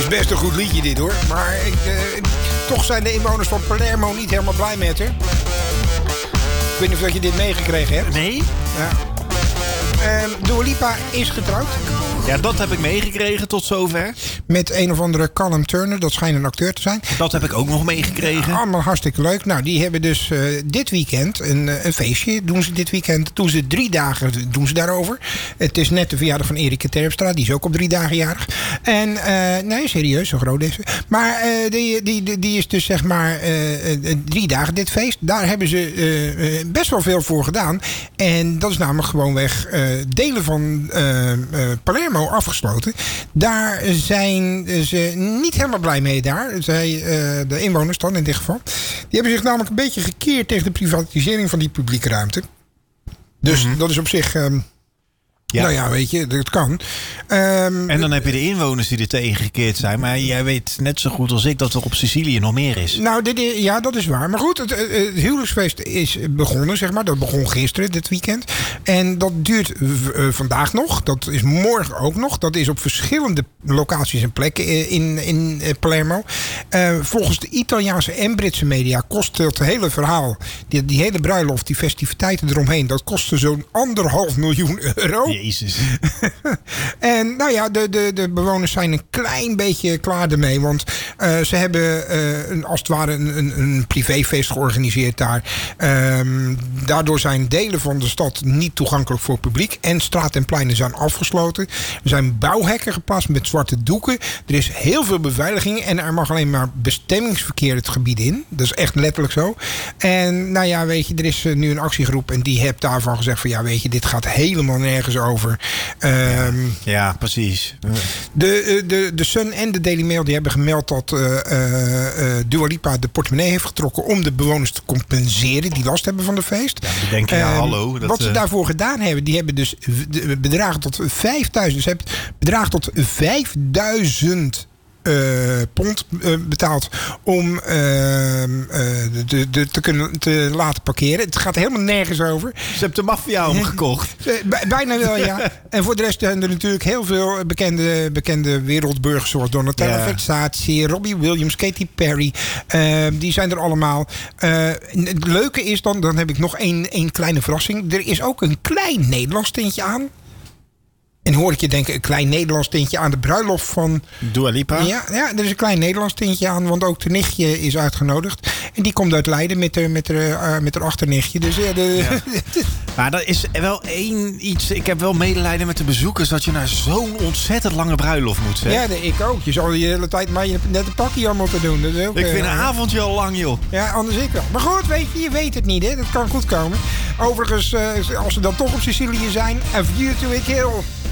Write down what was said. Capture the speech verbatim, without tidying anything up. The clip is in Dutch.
is best een goed liedje dit hoor. Maar ik, uh, toch zijn de inwoners van Palermo niet helemaal blij met haar. Ik weet niet of je dit meegekregen hebt. Nee? Ja. Uh, Dua Lipa is getrouwd. Ja, dat heb ik meegekregen tot zover. Met een of andere Callum Turner, dat schijnt een acteur te zijn. Dat heb ik ook nog meegekregen. Ja, allemaal hartstikke leuk. Nou, die hebben dus uh, dit weekend een, een feestje. Doen ze dit weekend, doen ze drie dagen doen ze daarover. Het is net de verjaardag van Erika Terpstra, die is ook op drie dagen jarig. En, uh, nee, serieus, zo groot is ze. Maar uh, die, die, die, die is dus zeg maar uh, uh, drie dagen dit feest. Daar hebben ze uh, uh, best wel veel voor gedaan. En dat is namelijk gewoonweg uh, delen van uh, uh, Palermo afgesloten. Daar zijn ze niet helemaal blij mee daar. Zij, uh, de inwoners dan in dit geval. Die hebben zich namelijk een beetje gekeerd tegen de privatisering van die publieke ruimte. Dus mm-hmm. dat is op zich... Um, ja. Nou ja, weet je, dat kan. Um, en dan heb je de inwoners die er tegen gekeerd zijn. Maar jij weet net zo goed als ik dat er op Sicilië nog meer is. Nou, dit, ja, dat is waar. Maar goed, het, het huwelijksfeest is begonnen, zeg maar. Dat begon gisteren, dit weekend. En dat duurt uh, vandaag nog. Dat is morgen ook nog. Dat is op verschillende locaties en plekken in, in uh, Palermo. Uh, volgens de Italiaanse en Britse media kost het hele verhaal, die, die hele bruiloft, die festiviteiten eromheen, dat kostte zo'n anderhalf miljoen euro. Jezus. En nou ja, de, de, de bewoners zijn een klein beetje klaar ermee. Want uh, ze hebben uh, een, als het ware een, een, een privéfeest georganiseerd daar. Um, daardoor zijn delen van de stad niet toegankelijk voor het publiek. En straat en pleinen zijn afgesloten. Er zijn bouwhekken geplaatst met zwarte doeken. Er is heel veel beveiliging. En er mag alleen maar bestemmingsverkeer het gebied in. Dat is echt letterlijk zo. En nou ja, weet je, er is nu een actiegroep. En die heeft daarvan gezegd van ja, weet je, dit gaat helemaal nergens over. Um, ja, precies. De, de, de Sun en de Daily Mail die hebben gemeld dat uh, uh, Dua Lipa de portemonnee heeft getrokken om de bewoners te compenseren die last hebben van de feest. Ja, die denken, ja, um, hallo. Dat, wat ze uh... daarvoor gedaan hebben, die hebben dus bedragen tot vijfduizend. Ze hebben bedragen tot vijfduizend Uh, pond uh, betaald om uh, uh, de, de, te kunnen te laten parkeren. Het gaat helemaal nergens over. Ze hebben de maffia omgekocht. Bijna wel, ja. En voor de rest zijn er natuurlijk heel veel bekende, bekende wereldburgers zoals Donatella ja. Versace, Robbie Williams, Katy Perry. Uh, die zijn er allemaal. Uh, het leuke is dan, dan heb ik nog één, één kleine verrassing. Er is ook een klein Nederlands tintje aan. En hoor ik je denken, een klein Nederlands tintje aan de bruiloft van Dua Lipa? Ja, ja, er is een klein Nederlands tintje aan, want ook de nichtje is uitgenodigd. En die komt uit Leiden met haar met uh, met achternichtje. Dus ja, de, ja. Maar dat is wel één iets. Ik heb wel medelijden met de bezoekers dat je naar zo'n ontzettend lange bruiloft moet zetten. Ja, de, ik ook. Je zal de hele tijd maar je net een pakje allemaal te doen. Dat is ook, ik vind uh, een avondje al lang, joh. Ja, anders ik wel. Maar goed, weet je, je weet het niet, hè. Dat kan goed komen. Overigens, uh, als we dan toch op Sicilië zijn, a view to a kill.